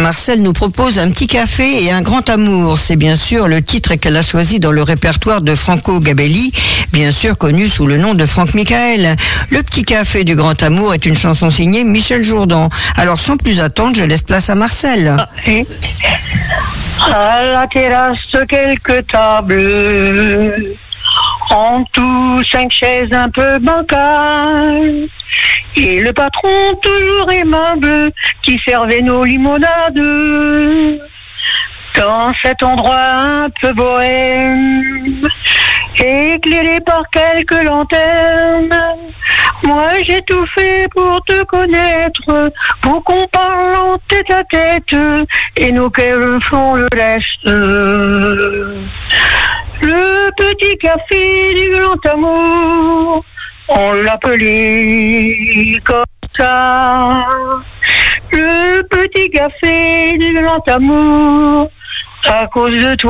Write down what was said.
Marcel nous propose un petit café et un grand amour. C'est bien sûr le titre qu'elle a choisi dans le répertoire de Franco Gabelli, bien sûr connu sous le nom de Franck Michael. Le petit café du grand amour est une chanson signée Michel Jourdan. Alors sans plus attendre, je laisse place à Marcel. À la terrasse, quelques tables, en tout 5 chaises un peu bancales, et le patron toujours aimable qui servait nos limonades. Dans cet endroit un peu bohème, éclairé par quelques lanternes, moi j'ai tout fait pour te connaître, pour qu'on parle en tête à tête, et nos cœurs font le reste. Le petit café du grand amour, on l'appelait comme ça. Le petit café du grand amour, à cause de toi.